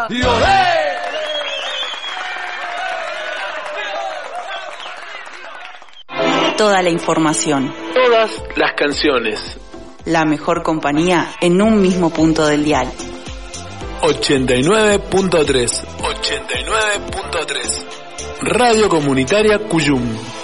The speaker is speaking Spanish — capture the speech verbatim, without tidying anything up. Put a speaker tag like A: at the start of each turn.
A: Toda la información.
B: Todas las canciones.
A: La mejor compañía en un mismo punto del dial.
B: ochenta y nueve punto tres. ochenta y nueve punto tres. Radio Comunitaria Cuyum.